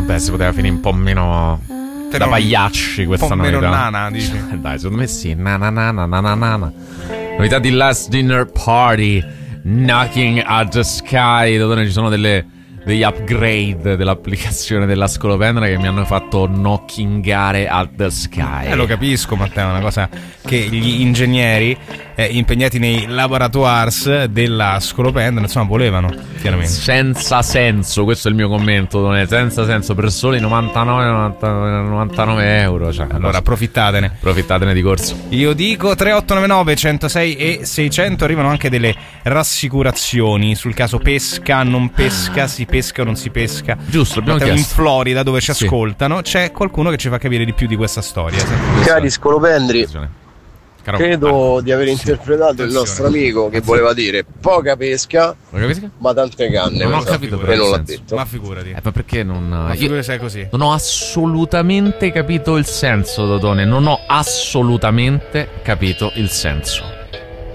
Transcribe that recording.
Vabbè, si poteva finire un po' meno da pagliacci questa novità. Un po' meno nana, dici? Dai, secondo me sì. Novità di Last Dinner Party, Knocking at the Sky, dove ci sono degli upgrade dell'applicazione della Scolopendra che mi hanno fatto knockingare at the sky. Lo capisco, Matteo, è una cosa che gli ingegneri impegnati nei laboratoires della Scolopendra insomma volevano, chiaramente. Senza senso, questo è il mio commento, non è senza senso, per soli 99 euro, cioè, allora approfittatene di corso. Io dico 3899 106 e 600. Arrivano anche delle rassicurazioni sul caso pesca, non pesca, si pesca o non si pesca. Giusto, abbiamo chiesto. In Florida, dove ci ascoltano, c'è qualcuno che ci fa capire di più di questa storia. Cari Scolopendri, credo di aver interpretato il nostro amico che voleva dire poca pesca, ma tante canne. Non ho capito, e non l'ha detto. Ma figurati. Ma perché non. Ma figurati sei così. Non ho assolutamente capito il senso, Dodone. Non ho assolutamente capito il senso.